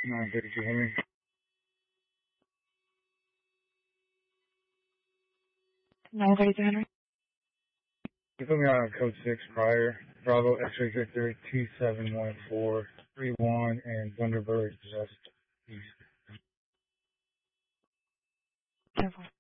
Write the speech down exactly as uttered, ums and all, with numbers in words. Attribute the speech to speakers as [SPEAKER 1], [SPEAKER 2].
[SPEAKER 1] nine thirty-two Henry.
[SPEAKER 2] nine thirty-two Henry.
[SPEAKER 1] You put me on code six prior. Bravo X-ray Victor two seven one four three one and Thunderbird just east.
[SPEAKER 2] ten four.